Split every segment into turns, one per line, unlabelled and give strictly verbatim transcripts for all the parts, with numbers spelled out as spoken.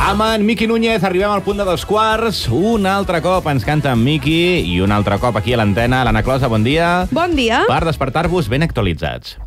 Amb en Miqui Núñez arribem al punt de dos quarts. Un altre cop ens canta en Miqui i un altre cop aquí a l'antena. L'Anna Closa, bon dia.
Bon dia.
Per despertar-vos ben actualitzats.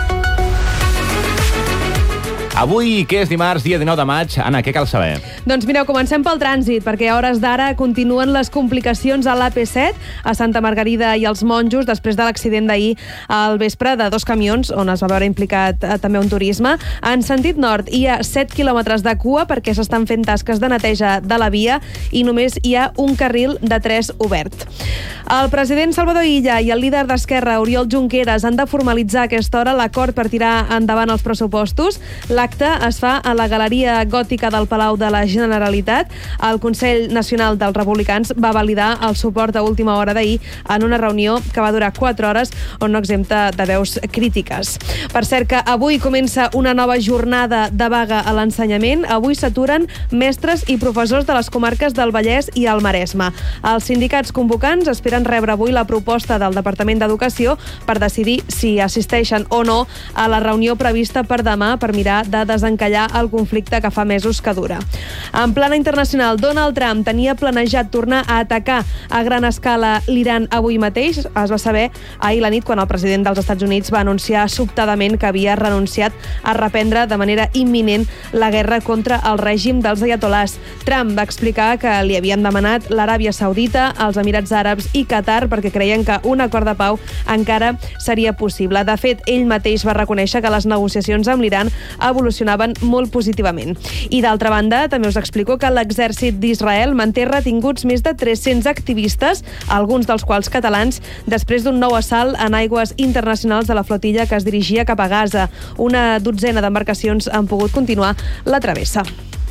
Avui, que és dimarts, dia dinou de maig, Anna, què cal saber?
Doncs mireu, comencem pel trànsit, perquè a hores d'ara continuen les complicacions a l'A P set, a Santa Margarida i els Monjos, després de l'accident d'ahir al vespre de dos camions, on es va veure implicat eh, també un turisme. En sentit nord hi ha set quilòmetres de cua perquè s'estan fent tasques de neteja de la via i només hi ha un carril de tres obert. El president Salvador Illa i el líder d'Esquerra, Oriol Junqueras, han de formalitzar a aquesta hora l'acord per tirar endavant els pressupostos. L'acte es fa a la Galeria Gòtica del Palau de la Generalitat. El Consell Nacional dels Republicans va validar el suport a última hora d'ahir en una reunió que va durar quatre hores on no exempta de veus crítiques. Per cert que avui comença una nova jornada de vaga a l'ensenyament. Avui s'aturen mestres i professors de les comarques del Vallès i el Maresme. Els sindicats convocants esperen rebre avui la proposta del Departament d'Educació per decidir si assisteixen o no a la reunió prevista per demà per mirar de desencallar el conflicte que fa mesos que dura. En plana internacional, Donald Trump tenia planejat tornar a atacar a gran escala l'Iran avui mateix. Es va saber ahir la nit quan el president dels Estats Units va anunciar sobtadament que havia renunciat a reprendre de manera imminent la guerra contra el règim dels ayatolás. Trump va explicar que li havien demanat l'Aràbia Saudita, els Emirats Àrabs i Qatar perquè creien que un acord de pau encara seria possible. De fet, ell mateix va reconèixer que les negociacions amb l'Iran evolucionaven molt positivament. I d'altra banda, també us explico que l'exèrcit d'Israel manté retinguts més de tres-cents activistes, alguns dels quals catalans, després d'un nou assalt en aigües internacionals de la flotilla que es dirigia cap a Gaza. Una dotzena d'embarcacions han pogut continuar la travessa.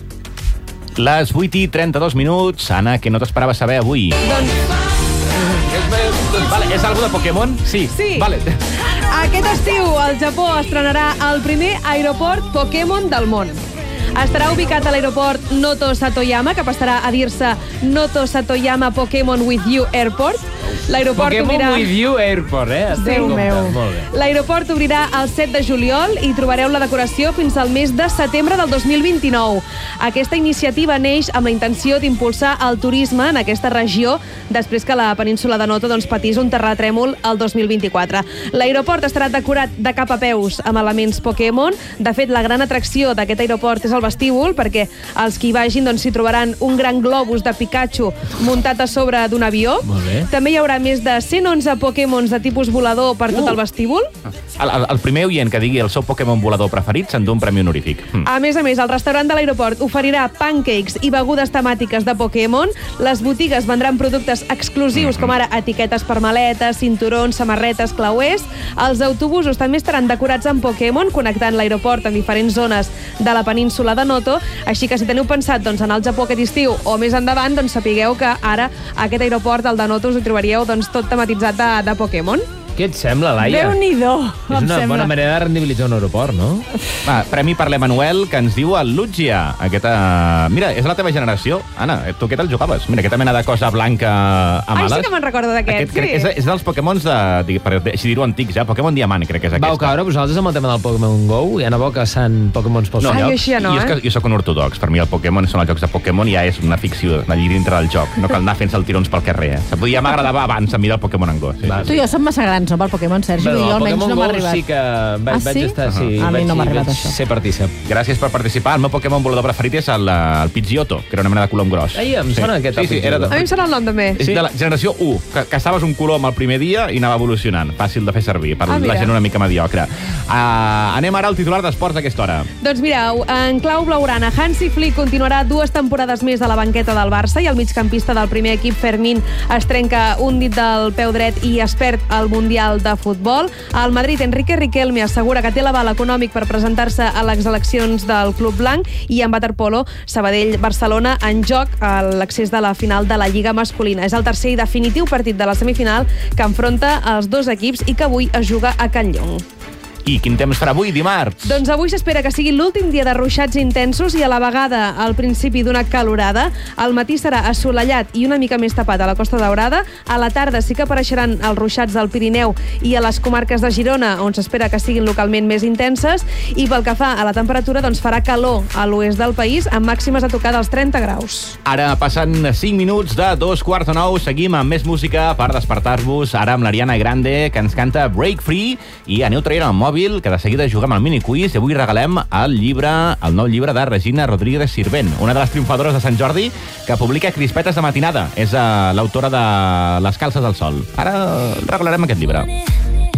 Les vuit i trenta-dos minuts. Anna, que no t'esperava saber avui.
Doncs...
Vale, és algo de Pokémon? Sí.
Sí.
Vale.
Aquest estiu el Japó estrenarà el primer aeroport Pokémon del món. Estarà ubicat a l'aeroport Noto Satoyama, que passarà a dir-se Noto Satoyama Pokémon With You Airport. L'aeroport
Pokémon
obrirà...
With You Airport, eh?
Déu meu. L'aeroport obrirà el set de juliol i trobareu la decoració fins al mes de setembre del dos mil vint-i-nou. Aquesta iniciativa neix amb la intenció d'impulsar el turisme en aquesta regió després que la península de Noto doncs, patís un terratrèmol el dos mil vint-i-quatre. L'aeroport estarà decorat de cap a peus amb elements Pokémon. De fet, la gran atracció d'aquest aeroport és el vestíbul, perquè els que hi vagin doncs, s'hi trobaran un gran globus de Pikachu muntat a sobre d'un avió. També hi haurà més de cent onze Pokémons de tipus volador per tot
Uh.
el vestíbul.
El, el, el primer oient que digui el seu Pokémon volador preferit s'endú un premi honorífic. Mm.
A més a més, el restaurant de l'aeroport oferirà pancakes i begudes temàtiques de Pokémon. Les botigues vendran productes exclusius, com ara etiquetes per maletes, cinturons, samarretes, clauers. Els autobusos també estaran decorats amb Pokémon, connectant l'aeroport amb diferents zones de la península de Noto. Així que si teniu pensat doncs, anar al Japó aquest estiu o més endavant, doncs sapigueu que ara aquest aeroport, el de Noto, us hi trobaríeu doncs, tot tematitzat de, de Pokémon.
Què et sembla, Laia?
Déu-n'hi-do,
És
em
una
sembla.
bona manera de rendibilitzar un aeroport, no?
Va, premi per l'Emanuel, que ens diu el Lutgia. Aquesta... Mira, és la teva generació. Anna, tu què te'l jugaves? Mira, aquesta mena de cosa blanca amb
Ai,
ales.
sí que me'n recordo d'aquest,
Aquest, crec,
sí.
és, és dels Pokémons, de, per així dir-ho, antics, ja. Pokémon Diamant, crec que és aquesta.
Vau caure vosaltres amb el tema del Pokémon Go? Hi ha una boca sant Pokémons pels
No,
Ai,
llocs?
així ja no,
jo, és
eh?
que, jo soc un ortodox. Per mi el Pokémon són els jocs de Pokémon, ja és una ficció allà dintre del joc. No cal anar fent-se el tirons pel carrer, eh? Ja m'agradava abans a mi del Pokémon en Go. Sí,
Va.
sí,
Tu i jo som massa grans, no, pel Pokémon, Sergi?
Bueno,
Jo
el
almenys
Pokémon
no m'ha
Go
arribat.
sí que vaig,
Ah,
vaig
sí?
estar... Sí,
A mi
vaig,
no m'ha
vaig
arribat, això.
ser partícip.
Gràcies per participar. El meu Pokémon volador preferit és el, el Pidgeotto, que era una mena de colom gros.
Ai, em sona aquest,
Sí,
el
sí, era de,
A mi em sona el nom també.
és de la generació u, que caçaves un colom el primer dia i anava evolucionant. Fàcil de fer servir, per
Ah,
la
mira.
gent una mica mediocre. Uh, anem ara al titular d'esports d'aquesta hora.
Doncs mireu, en clau blaugrana, Hansi Flick continuarà dues temporades més a la banqueta del Barça i el migcampista del primer equip, Fermín, es trenca un dit del peu dret i es perd el Mundial de Futbol. Al Madrid, Enrique Riquelme assegura que té l'aval econòmic per presentar-se a les eleccions del Club Blanc i en waterpolo, Sabadell-Barcelona en joc a l'accés de la final de la Lliga masculina. És el tercer i definitiu partit de la semifinal que enfronta els dos equips i que avui es juga a Can Llong.
I quin temps farà avui, dimarts?
Doncs avui s'espera que sigui l'últim dia de ruixats intensos i a la vegada al principi d'una calorada. Al matí serà assolellat i una mica més tapat a la Costa Daurada. A la tarda sí que apareixeran els ruixats del Pirineu i a les comarques de Girona, on s'espera que siguin localment més intenses. I pel que fa a la temperatura, doncs farà calor a l'oest del país, amb màximes a tocar dels trenta graus.
Ara passen cinc minuts de dos quarts de nou. Seguim amb més música per despertar-vos. Ara amb l'Ariana Grande, que ens canta Break Free. I aneu traient el mòbil, que de seguida juguem al miniquiz i avui regalem el llibre, el nou llibre de Regina Rodríguez Sirvent, una de les triomfadores de Sant Jordi, que publica Crispetes de matinada. És uh, l'autora de Les calces al sol. Ara regalarem aquest llibre.